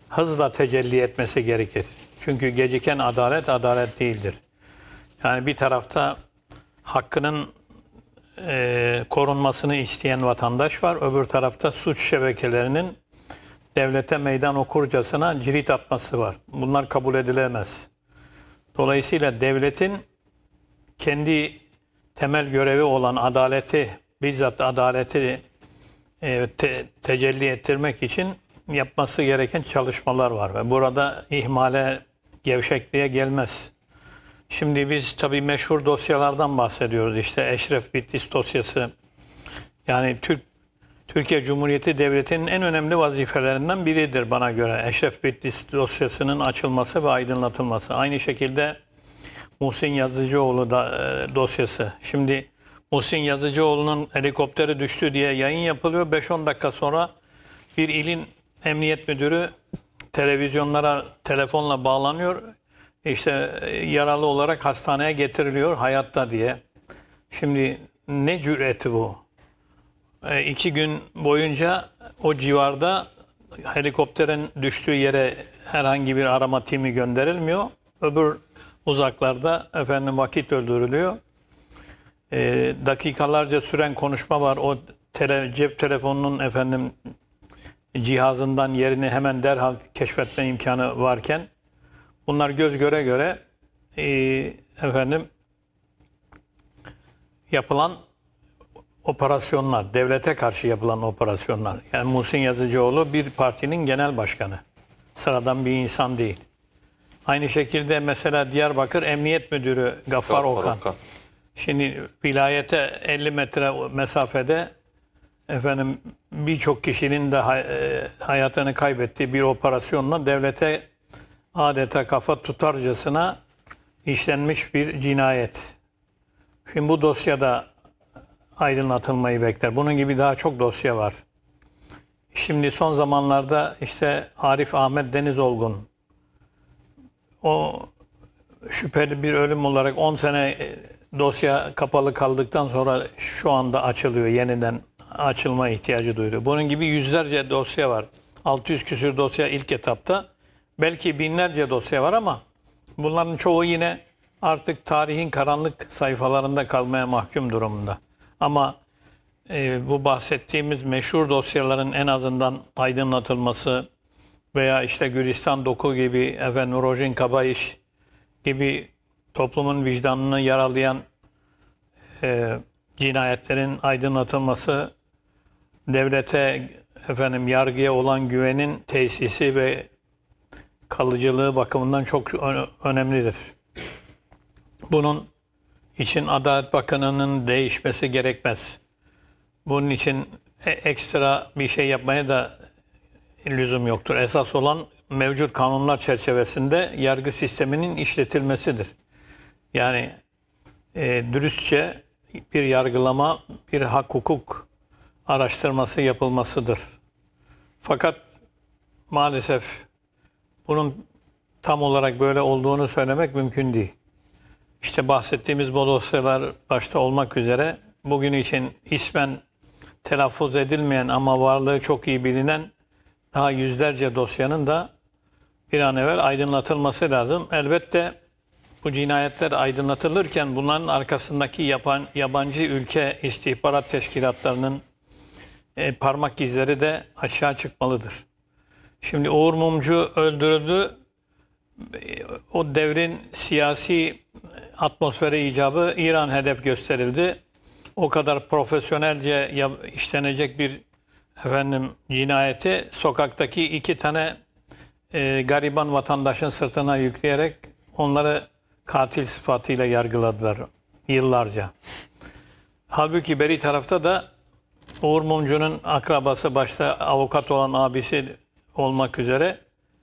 hızla tecelli etmesi gerekir. Çünkü geciken adalet, adalet değildir. Yani bir tarafta hakkının korunmasını isteyen vatandaş var. Öbür tarafta suç şebekelerinin devlete meydan okurcasına cirit atması var. Bunlar kabul edilemez. Dolayısıyla devletin kendi temel görevi olan adaleti, bizzat adaleti tecelli ettirmek için yapması gereken çalışmalar var. Ve burada ihmale, gevşekliğe gelmez. Şimdi biz tabii meşhur dosyalardan bahsediyoruz. İşte Eşref Bitlis dosyası. Yani Türkiye Cumhuriyeti Devleti'nin en önemli vazifelerinden biridir bana göre. Eşref Bitlis dosyasının açılması ve aydınlatılması. Aynı şekilde Muhsin Yazıcıoğlu da dosyası. Şimdi Muhsin Yazıcıoğlu'nun helikopteri düştü diye yayın yapılıyor. 5-10 dakika sonra bir ilin emniyet müdürü televizyonlara telefonla bağlanıyor. İşte yaralı olarak hastaneye getiriliyor hayatta diye. Şimdi ne cüreti bu? 2 gün boyunca o civarda helikopterin düştüğü yere herhangi bir arama timi gönderilmiyor. Öbür uzaklarda vakit öldürülüyor. Dakikalarca süren konuşma var. O cep telefonunun cihazından yerini hemen derhal keşfetme imkanı varken bunlar göz göre göre yapılan operasyonlar, devlete karşı yapılan operasyonlar. Yani Muhsin Yazıcıoğlu bir partinin genel başkanı. Sıradan bir insan değil. Aynı şekilde mesela Diyarbakır Emniyet Müdürü Gaffar Okan. Şimdi vilayete 50 metre mesafede birçok kişinin de hayatını kaybettiği bir operasyonla devlete adeta kafa tutarcasına işlenmiş bir cinayet. Şimdi bu dosyada aydınlatılmayı bekler. Bunun gibi daha çok dosya var. Şimdi son zamanlarda işte Arif Ahmet Denizolgun, o şüpheli bir ölüm olarak 10 sene dosya kapalı kaldıktan sonra şu anda açılıyor. Yeniden açılma ihtiyacı duyuyor. Bunun gibi yüzlerce dosya var. 600 küsür dosya ilk etapta. Belki binlerce dosya var ama bunların çoğu yine artık tarihin karanlık sayfalarında kalmaya mahkum durumda. Ama bu bahsettiğimiz meşhur dosyaların en azından aydınlatılması veya işte Gülistan Doku gibi, Rojin Kabayiş gibi toplumun vicdanını yaralayan cinayetlerin aydınlatılması, devlete, yargıya olan güvenin tesisi ve kalıcılığı bakımından çok önemlidir. Bunun için Adalet Bakanı'nın değişmesi gerekmez. Bunun için ekstra bir şey yapmaya da lüzum yoktur. Esas olan mevcut kanunlar çerçevesinde yargı sisteminin işletilmesidir. Yani dürüstçe bir yargılama, bir hak hukuk araştırması yapılmasıdır. Fakat maalesef bunun tam olarak böyle olduğunu söylemek mümkün değil. İşte bahsettiğimiz bu dosyalar başta olmak üzere bugün için ismen telaffuz edilmeyen ama varlığı çok iyi bilinen daha yüzlerce dosyanın da bir an evvel aydınlatılması lazım. Elbette bu cinayetler aydınlatılırken bunların arkasındaki yabancı ülke istihbarat teşkilatlarının parmak izleri de açığa çıkmalıdır. Şimdi Uğur Mumcu öldürüldü. O devrin siyasi atmosferi icabı İran hedef gösterildi. O kadar profesyonelce işlenecek bir cinayeti sokaktaki 2 tane gariban vatandaşın sırtına yükleyerek onları katil sıfatıyla yargıladılar yıllarca. Halbuki beri tarafta da Uğur Mumcu'nun akrabası, başta avukat olan abisi olmak üzere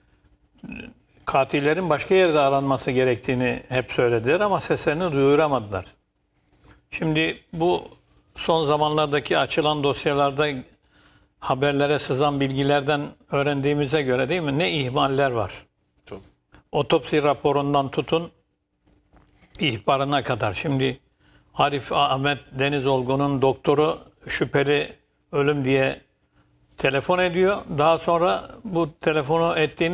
katillerin başka yerde aranması gerektiğini hep söylediler ama seslerini duyuramadılar. Şimdi bu son zamanlardaki açılan dosyalarda haberlere sızan bilgilerden öğrendiğimize göre değil mi? Ne ihmaller var. Çok. Otopsi raporundan tutun ihbarına kadar. Şimdi Arif Ahmet Denizolgun'un doktoru şüpheli ölüm diye telefon ediyor. Daha sonra bu telefonu ettiğini